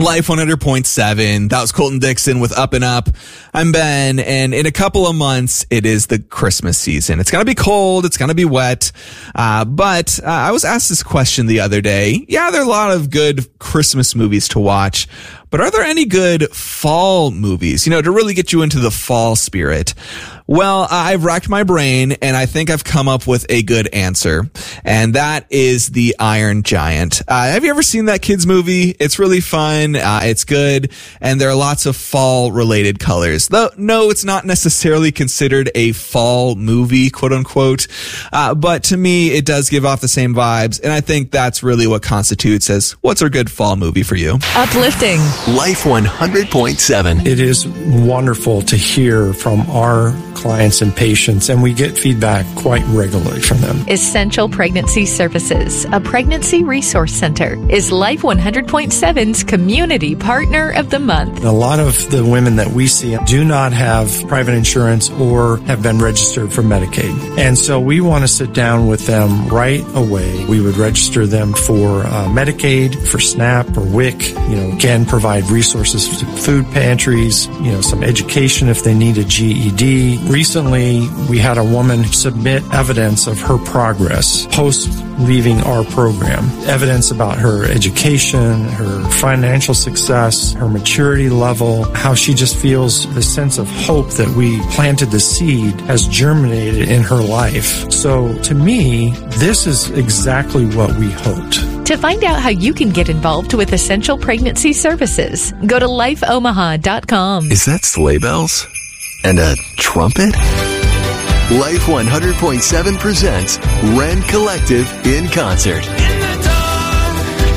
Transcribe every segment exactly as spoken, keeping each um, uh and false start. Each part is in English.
Life one hundred point seven. That was Colton Dixon with Up and Up. I'm Ben, and in a couple of months, it is the Christmas season. It's going to be cold. It's going to be wet. Uh, but uh, I was asked this question the other day. Yeah, there are a lot of good Christmas movies to watch, but are there any good fall movies, you know, to really get you into the fall spirit? Well, I've racked my brain, and I think I've come up with a good answer, and that is The Iron Giant. Uh, have you ever seen that kids movie? It's really fun. Uh, it's good, and there are lots of fall-related colors. Though, no, it's not necessarily considered a fall movie, quote-unquote, uh, but to me, it does give off the same vibes, and I think that's really what constitutes as what's a good fall movie for you. Uplifting. Life one hundred point seven. It is wonderful to hear from our clients and patients, and we get feedback quite regularly from them. Essential Pregnancy Services, a pregnancy resource center, is Life one hundred point seven's Community Partner of the Month. A lot of the women that we see do not have private insurance or have been registered for Medicaid. And so we want to sit down with them right away. We would register them for uh, Medicaid, for SNAP or W I C, you know, again, provide resources to food pantries, you know, some education if they need a G E D. Recently, we had a woman submit evidence of her progress post leaving our program. Evidence about her education, her financial success, her maturity level, how she just feels the sense of hope that we planted the seed has germinated in her life. So to me, this is exactly what we hoped. To find out how you can get involved with Essential Pregnancy Services, go to life omaha dot com. Is that sleigh bells? And a trumpet? Life one hundred point seven presents Rend Collective in concert. In the dark,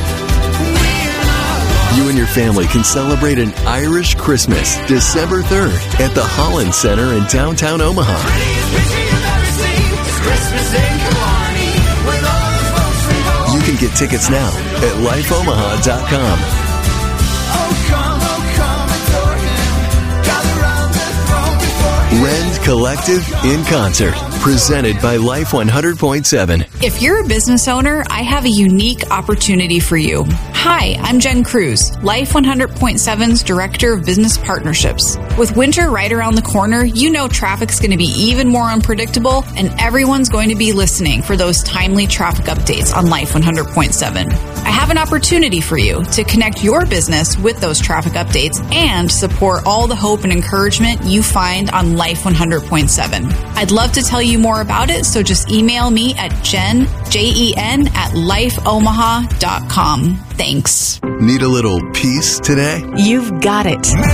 you and your family can celebrate an Irish Christmas December third at the Holland Center in downtown Omaha. You can get tickets now at life omaha dot com. Rend Collective in concert, presented by Life one hundred point seven. If you're a business owner, I have a unique opportunity for you. Hi, I'm Jen Cruz, Life one hundred point seven's Director of Business Partnerships. With winter right around the corner, you know traffic's going to be even more unpredictable, and everyone's going to be listening for those timely traffic updates on Life one hundred point seven. I have an opportunity for you to connect your business with those traffic updates and support all the hope and encouragement you find on Life one hundred point seven. I'd love to tell you more about it, so just email me at jen, J E N, at life omaha dot com. Thanks. Need a little peace today? You've got it.